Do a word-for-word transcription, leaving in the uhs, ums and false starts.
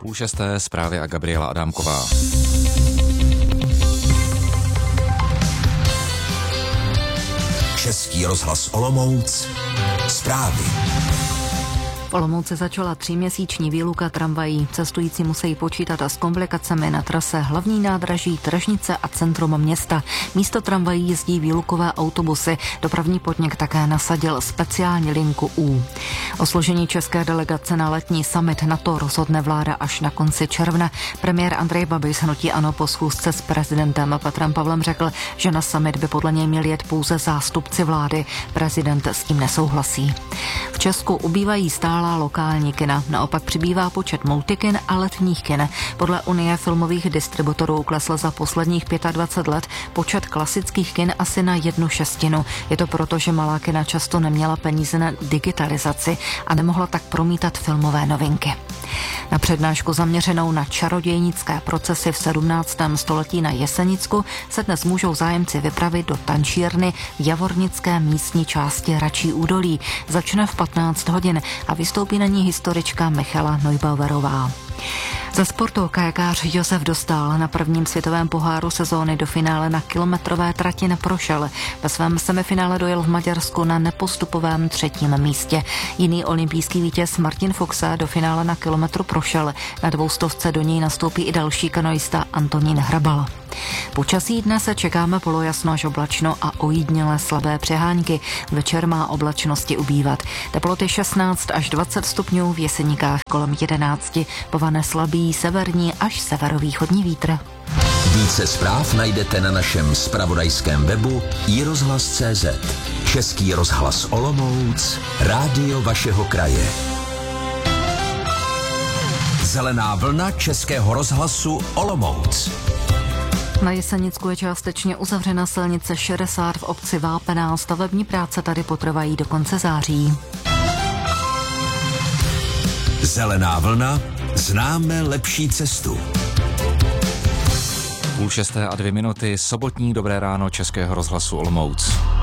Půl šesté zprávy a Gabriela Adámková. Český rozhlas Olomouc. Zprávy. V Olomouci začala tříměsíční výluka tramvají. Cestující musí počítat a s komplikacemi na trase hlavní nádraží, tržnice a centrum města. Místo tramvají jezdí výlukové autobusy. Dopravní podnik také nasadil speciální linku U. O složení české delegace na letní summit NATO rozhodne vláda až na konci června. Premiér Andrej Babiš z hnutí ANO po schůzce s prezidentem Petrem Pavlem řekl, že na summit by podle něj měli jet pouze zástupci vlády. Prezident s tím nesouhlasí. V Česku ubývají stále lokální kina. Naopak přibývá počet multikin a letních kin. Podle Unie filmových distributorů klesl za posledních dvacet pět let počet klasických kin asi na jednu šestinu. Je to proto, že malá kina často neměla peníze na digitalizaci a nemohla tak promítat filmové novinky. Na přednášku zaměřenou na čarodějnické procesy v sedmnáctém století na Jesenicku se dnes můžou zájemci vypravit do tančírny v javornické místní části Račí údolí. Začne v patnáct hodin a vystoupí na ní historička Michala Neubauerová. Za sportu kajakář Josef Dostál na prvním světovém poháru sezóny do finále na kilometrové trati neprošel. Ve svém semifinále dojel v Maďarsku na nepostupovém třetím místě. Jiný olympijský vítěz Martin Fuchs do finále na kilometru prošel. Na dvoustovce do něj nastoupí i další kanoista Antonín Hrabal. Počasí dnes se čekáme polojasno až oblačno a ojídnělé slabé přehánky. Večer má oblačnosti ubývat. Teploty šestnáct až dvacet stupňů, v Jeseníkách kolem jedenácti. Povane slabý severní až severovýchodní vítr. Více zpráv najdete na našem zpravodajském webu i rozhlas tečka cé zet. Český rozhlas Olomouc, rádio vašeho kraje. Zelená vlna Českého rozhlasu Olomouc. Na Jesenicku je částečně uzavřena silnice šedesát v obci Vápená. Stavební práce tady potrvají do konce září. Zelená vlna, známe lepší cestu. Půl šesté a dvě minuty, sobotní dobré ráno Českého rozhlasu Olomouc.